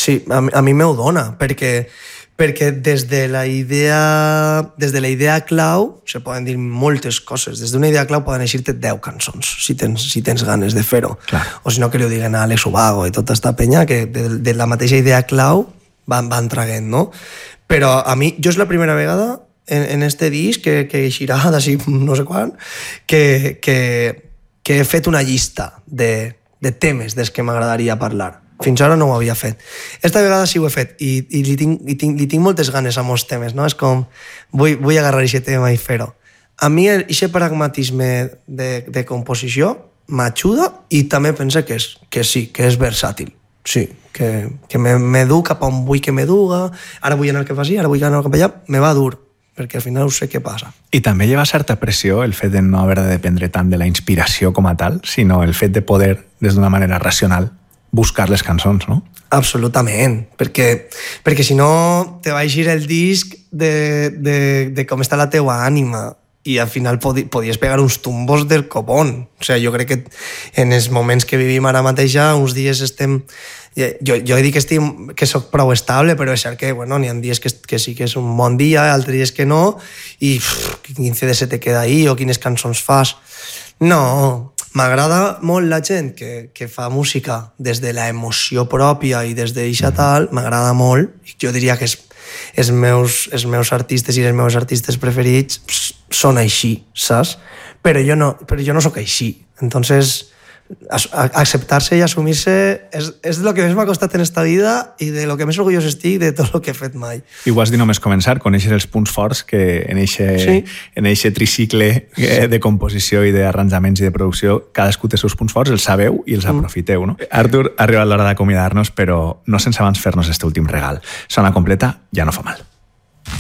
Sí, a mi m'ho dona, perquè des de la idea clau se poden dir moltes coses. Des d'una idea clau poden eixir-te 10 cançons, si tens ganes de fer-ho. O si no, que li ho diguen a Alex Ubago i tota esta penya, que de la mateixa idea clau van traguent, no? Però a mi, jo és la primera vegada en este disc que eixirà d'ací no sé quan, que he fet una llista de temes dels que m'agradaria parlar. Fins ara no ho havia fet. Esta vegada sí ho he fet i li tinc moltes ganes a molts temes, no? És com, vull agarrar aquest tema i fer-ho. A mi aquest pragmatisme de composició m'ajuda i també penso que sí, que és versàtil. Sí, que m'edu cap on vull que m'eduga, ara vull anar cap allà, ara vull anar cap allà, me va dur, perquè al final no sé què passa. I també lleva certa pressió el fet de no haver de dependre tant de la inspiració com a tal, sinó el fet de poder, des d'una manera racional, buscar les cançons, no? Absolutament, perquè si no te va eixir el disc de com està la teua ànima i al final podies pegar uns tumbos del copón. O sigui, jo crec que en els moments que vivim ara mateixa, uns dies estem... Jo he dit que soc prou estable, però és cert que n'hi ha dies que sí que és un bon dia, altres dies que no, i quin CD se te queda ahí o quines cançons fas. No, m'agrada molt la gent que fa música des de la emoció pròpia i des d'eixa tal, m'agrada molt. Jo diria que els meus artistes i els meus artistes preferits són així, saps? Però jo no soc així. Entonces, acceptar-se i assumir-se és lo que més m'ha costat en esta vida i de lo que més orgullós estic de tot el que he fet mai. I ho has dit només començar, conèixer els punts forts que en eixe tricicle de composició i d'arranjaments i de producció cadascú té els seus punts forts, els sabeu i els aprofiteu, no? Artur, ha arribat l'hora d'acomiadar-nos, però no sense abans fer-nos este últim regal. Sona completa, ja no fa mal.